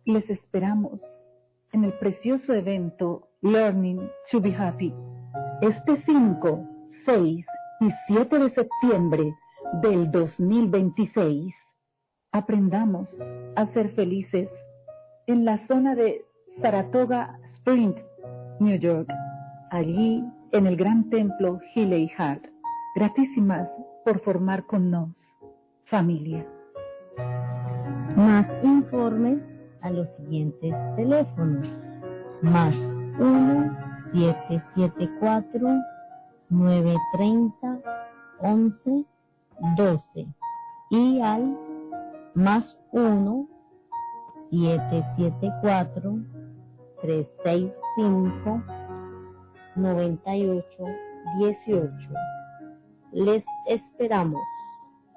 Les esperamos en el precioso evento Learning to be Happy, este 5, 6 y 7 de septiembre del 2026. Aprendamos a ser felices en la zona de Saratoga Springs, New York, allí en el gran templo Healy Hart. Gratísimas por formar con nos, familia. Más informes a los siguientes teléfonos: más 1-774-930-1112 y al más 1-774-365-9818. Les esperamos.